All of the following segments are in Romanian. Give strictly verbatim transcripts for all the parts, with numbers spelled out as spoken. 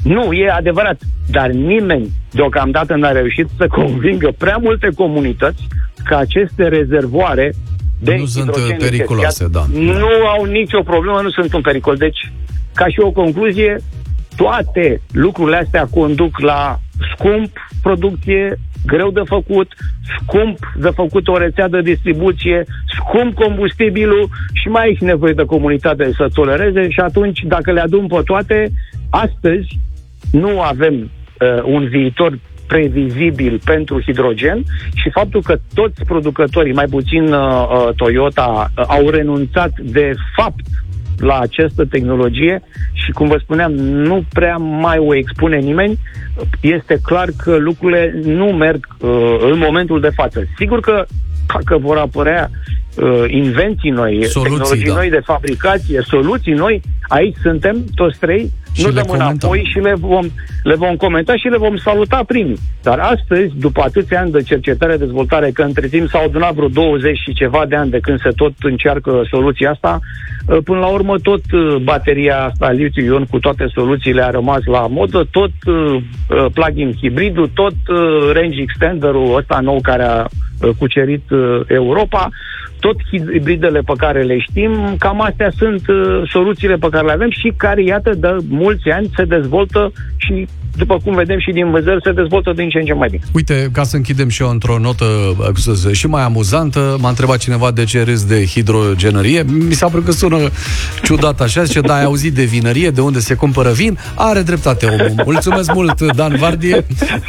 Nu, e adevărat, dar nimeni deocamdată n-a reușit să convingă prea multe comunități că aceste rezervoare de nu sunt periculoase, da. Nu au nicio problemă, nu sunt un pericol. Deci, ca și o concluzie, toate lucrurile astea conduc la scump producție, greu de făcut, scump de făcut o rețea de distribuție, scump combustibilul și mai ai și nevoie de comunitate să tolereze și atunci, dacă le adun pe toate, astăzi nu avem uh, un viitor previzibil pentru hidrogen și faptul că toți producătorii, mai puțin uh, Toyota, uh, au renunțat de fapt la această tehnologie și, cum vă spuneam, nu prea mai o expune nimeni, este clar că lucrurile nu merg uh, în momentul de față. Sigur că dacă vor apărea uh, invenții noi, soluții, tehnologii da. noi de fabricație, soluții noi, aici suntem toți trei, și nu dăm înapoi și le vom, le vom comenta și le vom saluta primii. Dar astăzi, după atâția ani de cercetare, dezvoltare, că între timp s-au adunat vreo douăzeci și ceva de ani de când se tot încearcă soluția asta, până la urmă tot bateria asta litiu-ion cu toate soluțiile a rămas la modă, tot uh, plug-in hibridul, tot uh, range extender-ul ăsta nou care a uh, cucerit uh, Europa, tot hibridele pe care le știm, cam astea sunt uh, soluțiile pe care le avem și care, iată, de mulți ani se dezvoltă și, după cum vedem și din vânzări, se dezvoltă din ce în ce mai bine. Uite, ca să închidem și eu într-o notă și mai amuzantă, m-a întrebat cineva de ce râs de hidrogenărie. Mi s-a părut că sună ciudat așa, zice, da, ai auzit de vinărie, de unde se cumpără vin? Are dreptate omul. Mulțumesc mult, Dan Vardie.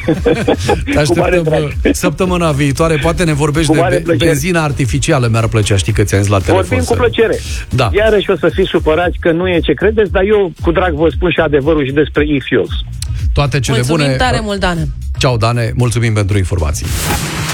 Te așteptăm săptămâna viitoare. Poate ne vorbești de benzina artificială. Mi-ar plăcea, știi că ți-am zis la telefon. Vorbim cu plăcere. Da. Iarăși o să fiți supărați că nu e ce credeți, dar eu cu drag vă spun și adevărul și despre e-fuels. Toate cele mulțumim bune. Mulțumim tare mult, Dane. Ceau, Dane. Mulțumim pentru informații.